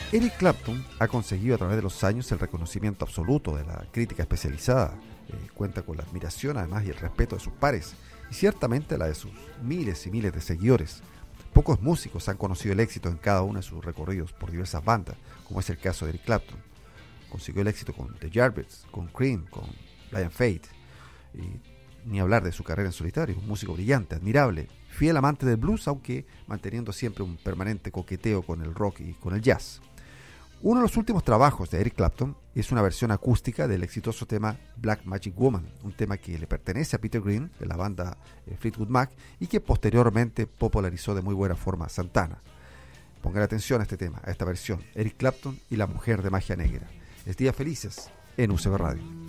Eric Clapton ha conseguido a través de los años el reconocimiento absoluto de la crítica especializada. Cuenta con la admiración además y el respeto de sus pares y ciertamente la de sus miles y miles de seguidores. Pocos músicos han conocido el éxito en cada uno de sus recorridos por diversas bandas, como es el caso de Eric Clapton. Consiguió el éxito con The Yardbirds, con Cream, con Blind Faith, y ni hablar de su carrera en solitario, un músico brillante, admirable, fiel amante del blues, aunque manteniendo siempre un permanente coqueteo con el rock y con el jazz. Uno de los últimos trabajos de Eric Clapton es una versión acústica del exitoso tema Black Magic Woman, un tema que le pertenece a Peter Green, de la banda Fleetwood Mac, y que posteriormente popularizó de muy buena forma Santana. Pongan atención a este tema, a esta versión, Eric Clapton y la mujer de magia negra. Es Días Felices en UCB Radio.